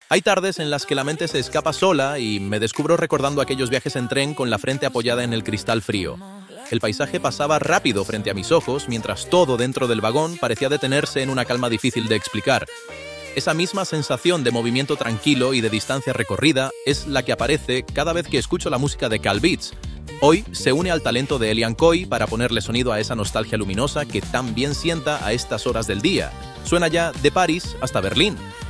Hay tardes en las que la mente se escapa sola y me descubro recordando aquellos viajes en tren con la frente apoyada en el cristal frío. El paisaje pasaba rápido frente a mis ojos, mientras todo dentro del vagón parecía detenerse en una calma difícil de explicar. Esa misma sensación de movimiento tranquilo y de distancia recorrida es la que aparece cada vez que escucho la música de Cal Beats. Hoy se une al talento de Elian Coy para ponerle sonido a esa nostalgia luminosa que tan bien sienta a estas horas del día. Suena ya de París hasta Berlín.